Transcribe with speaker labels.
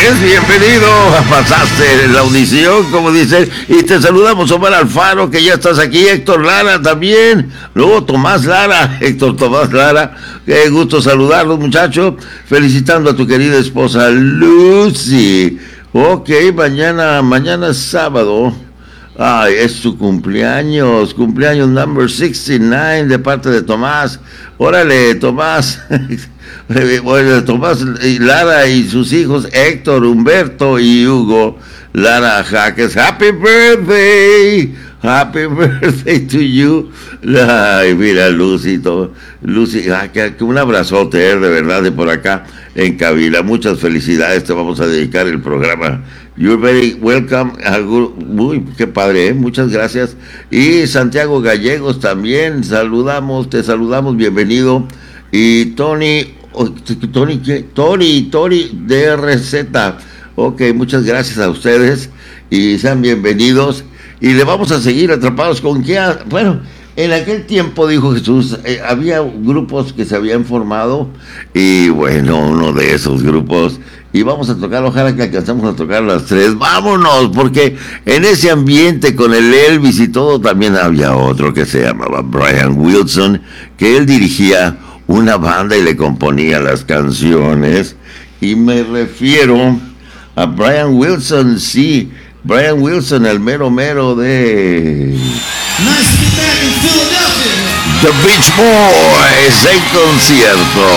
Speaker 1: es, bienvenido. Pasaste la audición, como dicen, y te saludamos, Omar Alfaro, que ya estás aquí, Héctor Lara también, luego Tomás Lara, Héctor Tomás Lara, qué gusto saludarlos, muchachos, felicitando a tu querida esposa Lucy. Ok, mañana es sábado. Ay, es su cumpleaños number 69 de parte de Tomás. Órale, Tomás. Bueno, Tomás y Lara y sus hijos Héctor, Humberto y Hugo Lara Jaques. Happy birthday to you. Ay, mira, Lucy, que un abrazote, de verdad, de por acá en Kabila. Muchas felicidades, te vamos a dedicar el programa. You're very welcome. Uy, qué padre, muchas gracias. Y Santiago Gallegos también, te saludamos, bienvenido. Y Tony DRZ. Ok, muchas gracias a ustedes y sean bienvenidos. Y le vamos a seguir atrapados con que, bueno, en aquel tiempo, dijo Jesús, había grupos que se habían formado y bueno, uno de esos grupos, y vamos a tocar, ojalá que alcancemos a tocar las 3, vámonos, porque en ese ambiente con el Elvis y todo también había otro que se llamaba Brian Wilson, que él dirigía una banda y le componía las canciones, y me refiero a Brian Wilson, sí, Brian Wilson, el mero de The Beach Boys en concierto.